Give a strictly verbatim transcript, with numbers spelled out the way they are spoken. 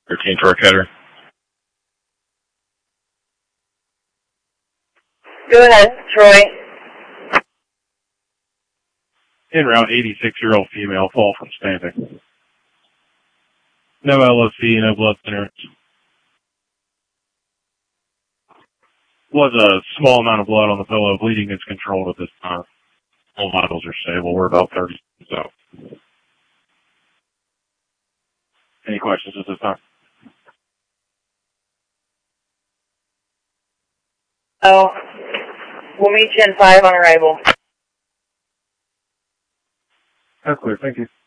thirteen Torque Header. Go ahead, Troy. En route, eighty-six-year-old female, fall from standing. No L O C, no blood thinners. Was a small amount of blood on the pillow. Bleeding is controlled at this time. All vitals are stable. We're about thirty, so. Any questions at this time? Oh, we'll meet you in five on arrival. That's clear. Thank you.